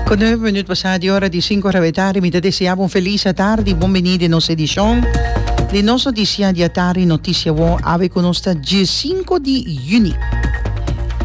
Con 9 minuti passati, ora di 5 ore vetari, mi desiamo un felice tardi, benvenuti in nostra edizione. Le nostre edizioni di Atari Notizia One ave con nostra G5 di Juni.